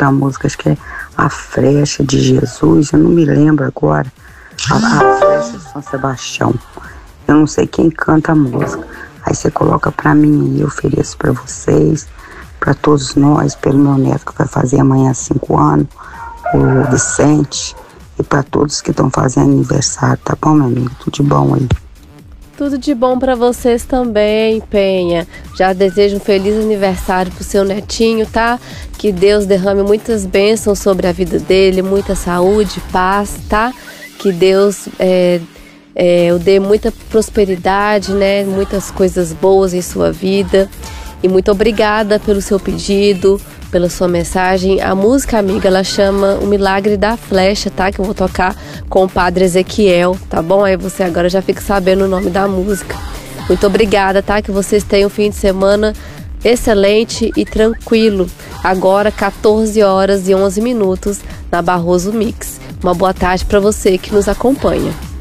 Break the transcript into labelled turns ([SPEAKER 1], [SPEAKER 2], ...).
[SPEAKER 1] outra música, acho que é A Flecha de Jesus, eu não me lembro agora. A Flecha de São Sebastião. Eu não sei quem canta a música. Aí você coloca pra mim e eu ofereço pra vocês, pra todos nós, pelo meu neto que vai fazer amanhã 5 anos, o Vicente, e pra todos que estão fazendo aniversário, tá bom, meu amigo? Tudo de bom aí.
[SPEAKER 2] Tudo de bom para vocês também, Penha. Já desejo um feliz aniversário pro seu netinho, tá? Que Deus derrame muitas bênçãos sobre a vida dele, muita saúde, paz, tá? Que Deus o dê muita prosperidade, né? Muitas coisas boas em sua vida. E muito obrigada pelo seu pedido, pela sua mensagem. A música, amiga, ela chama O Milagre da Flecha, tá? Que eu vou tocar com o Padre Ezequiel, tá bom? Aí você agora já fica sabendo o nome da música. Muito obrigada, tá? Que vocês tenham um fim de semana excelente e tranquilo. Agora, 14h11 na Barroso Mix. Uma boa tarde para você que nos acompanha.